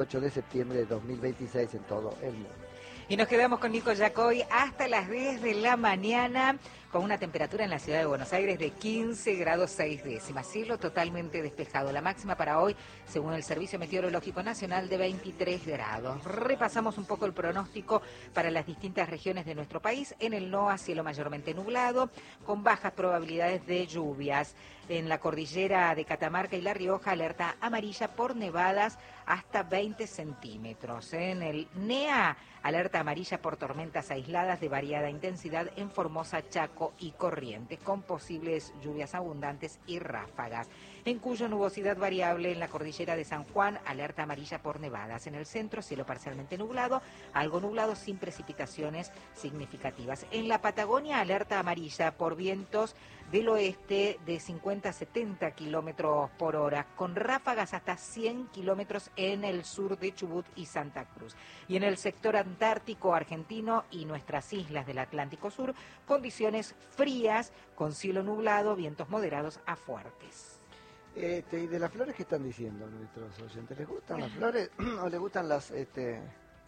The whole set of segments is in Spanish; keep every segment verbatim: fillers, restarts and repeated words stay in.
ocho de septiembre de dos mil veintiséis en todo el mundo. Y nos quedamos con Nico Yacoy hasta las diez de la mañana con una temperatura en la ciudad de Buenos Aires de quince grados seis décimas. Cielo totalmente despejado. La máxima para hoy, según el Servicio Meteorológico Nacional, de veintitrés grados. Repasamos un poco el pronóstico para las distintas regiones de nuestro país. En el NOA, cielo mayormente nublado, con bajas probabilidades de lluvias. En la cordillera de Catamarca y La Rioja, alerta amarilla por nevadas hasta veinte centímetros. En el NEA, alerta amarilla por tormentas aisladas de variada intensidad en Formosa, Chaco y Corrientes, con posibles lluvias abundantes y ráfagas. En Cuyo, nubosidad variable. En la cordillera de San Juan, alerta amarilla por nevadas. En el centro, cielo parcialmente nublado, algo nublado sin precipitaciones significativas. En la Patagonia, alerta amarilla por vientos del oeste de cincuenta a setenta kilómetros por hora, con ráfagas hasta cien kilómetros en el sur de Chubut y Santa Cruz. Y en el sector antártico argentino y nuestras islas del Atlántico Sur, condiciones frías, con cielo nublado, vientos moderados a fuertes. Este, ¿Y de las flores qué están diciendo nuestros oyentes? ¿Les gustan las flores o les gustan las... este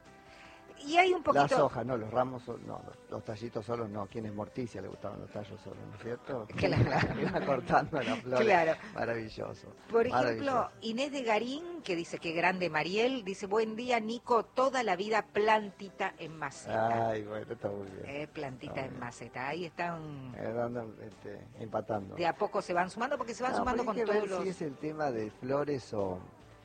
Y hay un poquito... Las hojas, no, los ramos, no, los, los tallitos solos no. ¿Quién es Morticia? Le gustaban los tallos solos, ¿no es cierto? Claro. Iba cortando las flores. Claro. Maravilloso. Por maravilloso. ejemplo, Inés de Garín, que dice que grande Mariel, dice, buen día, Nico, toda la vida plantita en maceta. Ay, bueno, está muy bien. Eh, plantita está en bien. maceta. Ahí están... Eh, dando, este, empatando. De a poco se van sumando, porque se van no, sumando con hay que todos ver los... si es el tema de flores o...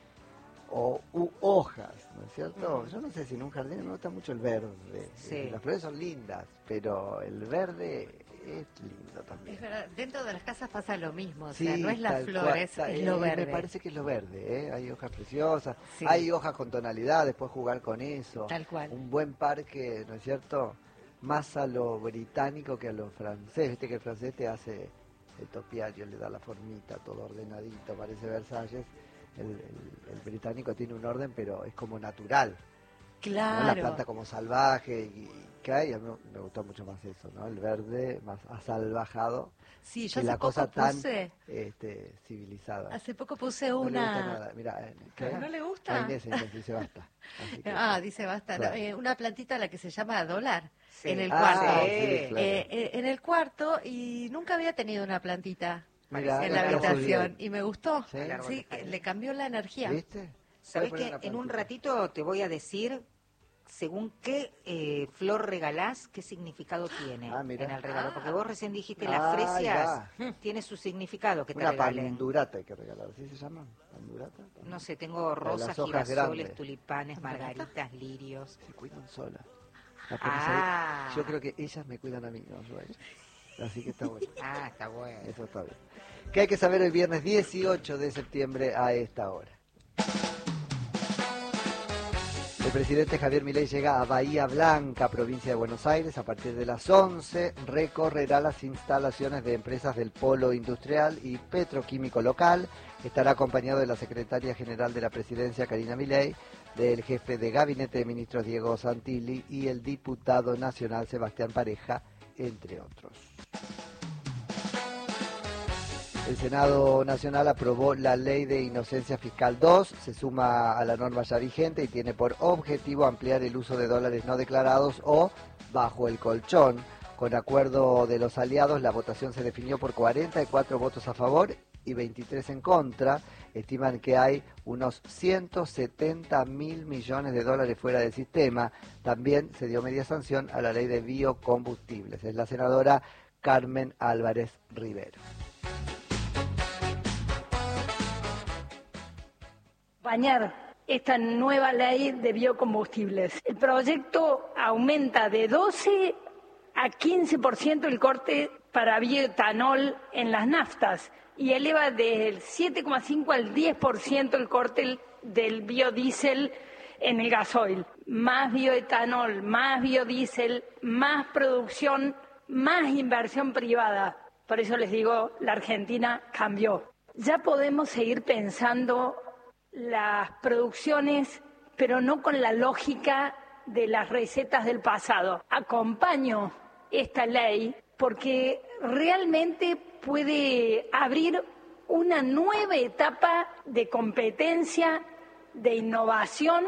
o u hojas, ¿no es cierto? Uh-huh. Yo no sé si en un jardín me gusta mucho el verde. Sí. Las flores son lindas, pero el verde es lindo también. Es verdad, dentro de las casas pasa lo mismo, o sí, sea, no es las flores, cual, es eh, lo verde. Me parece que es lo verde, ¿eh? Hay hojas preciosas, sí. Hay hojas con tonalidades, puedes jugar con eso. Tal cual. Un buen parque, ¿no es cierto? Más a lo británico que a lo francés. Viste que el francés te hace el topiario, le da la formita, todo ordenadito, parece Versalles. El, el, el británico tiene un orden, pero es como natural. Claro. ¿no? La planta como salvaje y, y cae. A mí me gustó mucho más eso, ¿no? El verde más asalvajado. Sí, yo y hace la poco cosa puse, tan este, civilizada. Hace poco puse no una... le gusta nada. Mira, ¿qué? ¿No le gusta? A Inés, Inés dice basta. Así que, ah, dice basta. claro. No, eh, una plantita a la que se llama dólar. Sí. En el Ah, cuarto. sí, claro. eh, eh, en el cuarto, y nunca había tenido una plantita. Mirá, en la mirá, habitación y me gustó. ¿Sí? Sí, le cambió la energía. ¿Viste? ¿Sabés Voy a que poner en una un plantita. ratito te voy a decir, según qué eh, flor regalás, qué significado tiene Ah, mirá. en el regalo? Porque vos recién dijiste Ah, las fresias, ya. tiene su significado que te Una regalen. pandurata hay que regalar, ¿sí se llama? ¿Pandurata? No sé, tengo de rosas, las hojas girasoles, grandes. tulipanes, margaritas, lirios. Se cuidan solas. La Ah. profesora- Yo creo que ellas me cuidan a mí, no yo a ellas. Así que está bueno. Ah, está bueno. Eso está bien. ¿Qué hay que saber el viernes dieciocho de septiembre a esta hora? El presidente Javier Milei llega a Bahía Blanca, provincia de Buenos Aires. A partir de las once recorrerá las instalaciones de empresas del polo industrial y petroquímico local. Estará acompañado de la secretaria general de la presidencia, Karina Milei, del jefe de gabinete de ministros, Diego Santilli, y el diputado nacional, Sebastián Pareja, entre otros. El Senado Nacional aprobó la Ley de Inocencia Fiscal dos, se suma a la norma ya vigente y tiene por objetivo ampliar el uso de dólares no declarados o bajo el colchón. Con acuerdo de los aliados, la votación se definió por cuarenta y cuatro votos a favor y veintitrés en contra. Estiman que hay unos ciento setenta mil millones de dólares fuera del sistema. También se dio media sanción a la Ley de Biocombustibles. Es la senadora Carmen Álvarez Rivero. Acompañar esta nueva ley de biocombustibles. El proyecto aumenta de doce a quince por ciento el corte para bioetanol en las naftas y eleva del siete coma cinco al diez por ciento el corte del biodiesel en el gasoil. Más bioetanol, más biodiesel, más producción, más inversión privada. Por eso les digo, la Argentina cambió. Ya podemos seguir pensando las producciones, pero no con la lógica de las recetas del pasado. Acompaño esta ley porque realmente puede abrir una nueva etapa de competencia, de innovación